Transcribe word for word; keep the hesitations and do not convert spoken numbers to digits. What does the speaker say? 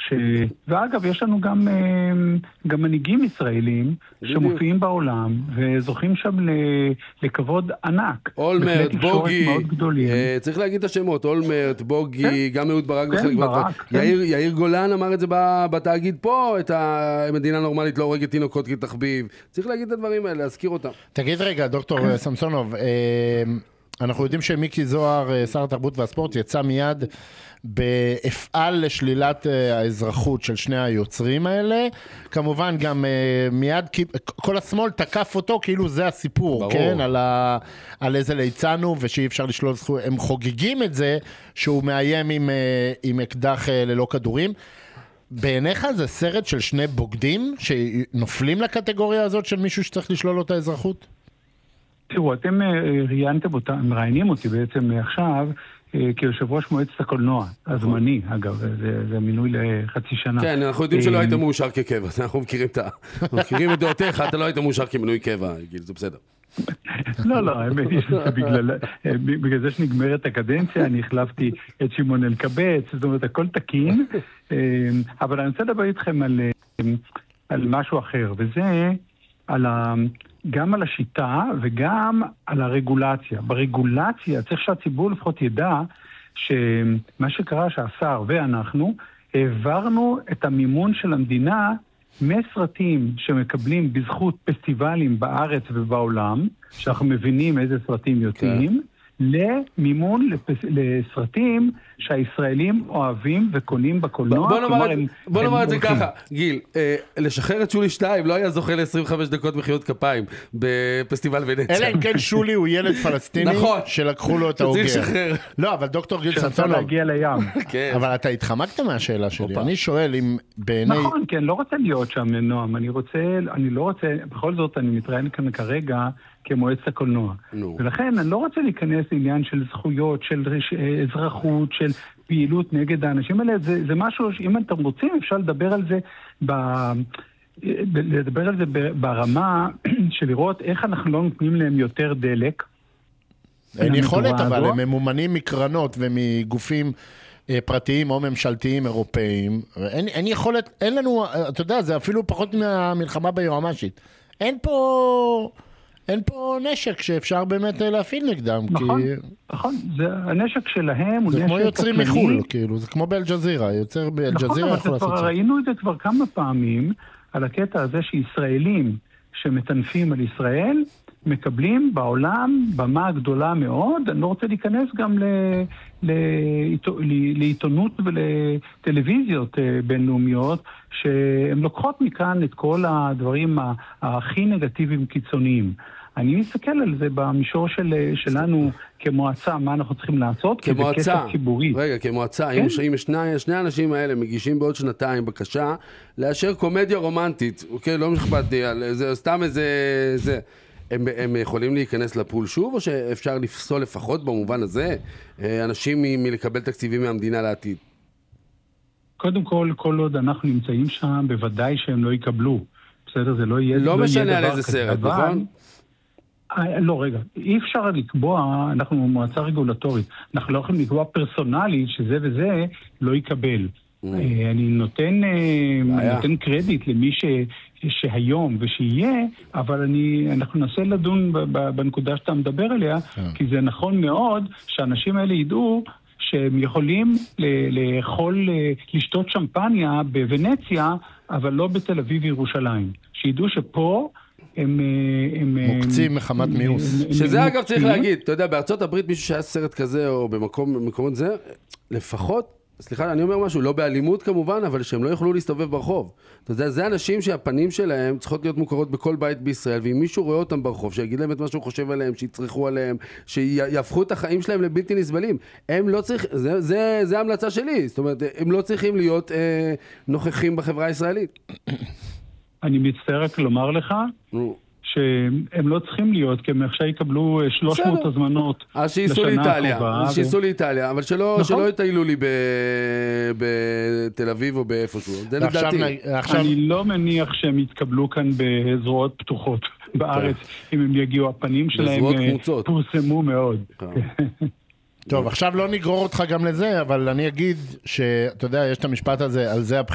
ש... ואגב, יש לנו גם, גם מנהיגים ישראלים שמופיעים בעולם וזוכים שם לכבוד ענק. אולמרט, בוגי, צריך להגיד את השמות, אולמרט, בוגי, גם אהוד ברק בחלק מהדברים. יאיר גולן אמר את זה בתאגיד פה, את המדינה הנורמלית לא הורגת תינוקות כתחביב. צריך להגיד את הדברים האלה, להזכיר אותם. תגיד רגע, דוקטור סמסונוב, אנחנו יודעים שמיקי זוהר, שר התרבות והספורט, יצא מיד בהפעל לשלילת האזרחות של שני היוצרים האלה. כמובן גם מיד כל השמאל תקף אותו כאילו זה הסיפור, ברור. כן? על, ה... על איזה ליצנו ושאי אפשר לשלול זכות. הם חוגגים את זה שהוא מאיים עם, עם אקדח ללא כדורים. בעיניך זה סרט של שני בוגדים שנופלים לקטגוריה הזאת של מישהו שצריך לשלול לו את האזרחות? תראו, אתם ראיינתם אותם, מראיינים אותי בעצם עכשיו כיושב ראש מועצת הקולנוע, הזמני, אגב, זה, זה מינוי לחצי שנה. כן, אנחנו יודעים שלא היית מאושר כקבע, אנחנו מכירים את, מכירים את דעותיך, אתה לא היית מאושר כמינוי קבע, זה בסדר. לא, לא, האמת היא שזה בגלל, בגלל זה שנגמרת הקדנציה, אני החלפתי את שמעון אלקבץ, זאת אומרת, הכל תקין, אבל אני רוצה לדבר איתכם על, על משהו אחר, וזה על ה... גם על השיטה וגם על הרגולציה. ברגולציה צריך שהציבור לפחות ידע שמה שקרה שהשר ואנחנו העברנו את המימון של המדינה מסרטים שמקבלים בזכות פסטיבלים בארץ ובעולם, שאנחנו מבינים איזה סרטים יוצאים, למימון לפס... לסרטים שהישראלים אוהבים וקונים בקולנוע. בוא נאמר, הם, בוא נאמר את זה ככה, גיל, אה, לשחרר את שולי שתיים לא היה זוכה ל-עשרים וחמש דקות מחיאות כפיים בפסטיבל ונציה. אלא אם כן שולי הוא ילד פלסטיני נכון. שלקחו לו את ההוגר. צריך לשחרר. לא, אבל דוקטור גיל שרצה סמסונוב, להגיע לים. כן. אבל אתה התחמקת מהשאלה שלי. אני שואל אם בעיני... נכון, כן, לא רוצה להיות שם, נועם. אני רוצה, אני לא רוצה, בכל זאת אני מתראיין כאן כרגע כמועצת הקולנוע. נו. ולכן אני לא רוצה להיכנס לעניין של זכויות, של אזרחות, של פעילות נגד האנשים האלה. זה, זה משהו, אם אתם רוצים, אפשר לדבר על זה, ב, לדבר על זה ברמה של לראות איך אנחנו לא נותנים להם יותר דלק. אין יכולת, אבל הם ממומנים מקרנות ומגופים פרטיים או ממשלתיים אירופאיים. אין, אין יכולת, אין לנו, אתה יודע, זה אפילו פחות מהמלחמה ביועמ"שית. אין פה... אין פה נשק שאפשר באמת להפעיל נגדם. נכון, כי... נכון. זה, הנשק שלהם הוא נשק... זה כמו יוצרים מחול, כאילו, זה כמו באל-ג'זירה. יוצר באל-ג'זירה יכול לעשות זה. ראינו את זה כבר כמה פעמים, על הקטע הזה שישראלים שמטנפים על ישראל, מקבלים בעולם במה גדולה מאוד. אני לא רוצה להיכנס גם ל... לעיתונות ולטלוויזיות בינלאומיות, שהן לוקחות מכאן את כל הדברים הכי נגטיביים קיצוניים. אני מסתכל על זה במישור של, שלנו כמועצה, מה אנחנו צריכים לעשות, כמועצה, ציבורי. רגע, כמועצה, כן? אם, אם שני, שני האנשים האלה מגישים בעוד שנתיים בקשה, לאשר קומדיה רומנטית, אוקיי, לא משכפתי, זה סתם איזה, זה, הם, הם יכולים להיכנס לפול שוב, או שאפשר לפסול לפחות במובן הזה, אנשים מ, מלקבל תקציבים מהמדינה לעתיד? קודם כל, כל עוד אנחנו נמצאים שם, בוודאי שהם לא יקבלו. בסדר, זה לא יהיה... לא משנה על איזה סרט, נכון? לא, רגע, אי אפשר לקבוע, אנחנו מועצה רגולטורית, אנחנו לא יכולים לקבוע פרסונלית שזה וזה לא יקבל. אני נותן, נותן קרדיט למי ש, שהיום ושיהיה, אבל אני, אנחנו ננסה לדון בנקודה שאתה מדבר עליה, כי זה נכון מאוד שאנשים האלה ידעו שהם יכולים לאכול, לשתות שמפניה בוונציה, אבל לא בתל אביב וירושלים. שידעו שפה הם... הם מוקצים מחמת מיוס. שזה אגב צריך להגיד, אתה יודע, בארצות הברית מישהו שהיה סרט כזה או במקום, במקומות זה, לפחות, סליחה, אני אומר משהו, לא באלימות כמובן, אבל שהם לא יוכלו להסתובב ברחוב. אתה יודע, זה אנשים שהפנים שלהם צריכות להיות מוכרות בכל בית בישראל, ואם מישהו רואה אותם ברחוב, שיגיד להם את מה שהוא חושב עליהם, שיצרכו עליהם, שיהפכו את החיים שלהם לבלתי נסבלים, הם לא צריכים, זה, זה, זה המלצה שלי, זאת אומרת, הם לא צריכים להיות אה, נוכחים בחברה הישראלית. אני מצטער רק לומר לך, שהם לא צריכים להיות, כי הם עכשיו יקבלו שלוש מאות הזמנות לשנה הקרובה. אז שיסו לאיטליה, אבל שלא יטיילו לי בתל אביב או באיפשהו. זה לדעתי. אני לא מניח שהם יתקבלו כאן בזרועות פתוחות בארץ, אם הם יגיעו, הפנים שלהם פורסמו מאוד. טוב, עכשיו לא נגרור אותך גם לזה, אבל אני אגיד שאתה יודע, יש את המשפט הזה, על זה הבחירה.